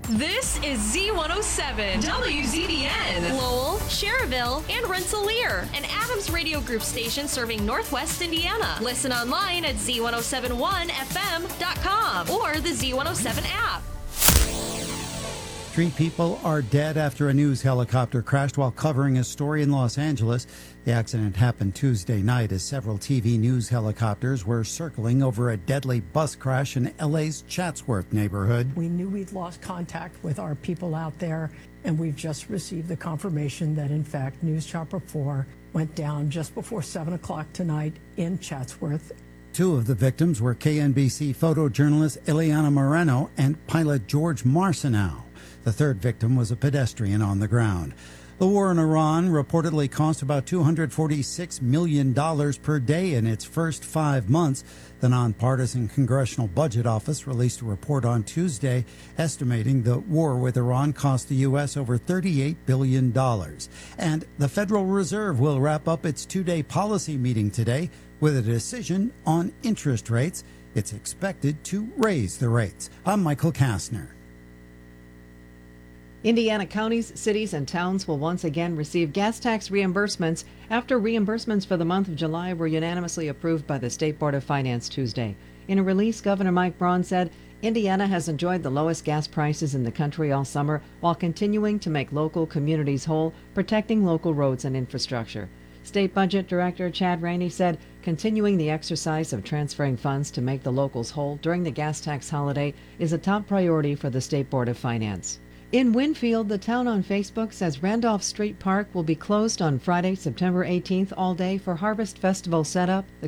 This is Z107, WZDN, Lowell, Cherville, and Rensselaer, an Adams Radio Group station serving Northwest Indiana. Listen online at Z1071FM.com or the Z107 app. 3 people are dead after a news helicopter crashed while covering a story in Los Angeles. The accident happened Tuesday night as several TV news helicopters were circling over a deadly bus crash in LA's Chatsworth neighborhood. We knew we'd lost contact with our people out there, and we've just received the confirmation that, in fact, News Chopper 4 went down just before 7 o'clock tonight in Chatsworth. 2 of the victims were KNBC photojournalist Ileana Moreno and pilot George Marcineau. The 3rd victim was a pedestrian on the ground. The war in Iran reportedly cost about $246 million per day in its first 5 months. The nonpartisan Congressional Budget Office released a report on Tuesday estimating the war with Iran cost the U.S. over $38 billion. And the Federal Reserve will wrap up its 2-day policy meeting today with a decision on interest rates. It's expected to raise the rates. I'm Michael Kastner. Indiana counties, cities, and towns will once again receive gas tax reimbursements after reimbursements for the month of July were unanimously approved by the State Board of Finance Tuesday. In a release, Governor Mike Braun said, Indiana has enjoyed the lowest gas prices in the country all summer while continuing to make local communities whole, protecting local roads and infrastructure. State Budget Director Chad Rainey said, continuing the exercise of transferring funds to make the locals whole during the gas tax holiday is a top priority for the State Board of Finance. In Winfield, the town on Facebook says Randolph Street Park will be closed on Friday, September 18th all day for Harvest Festival setup. The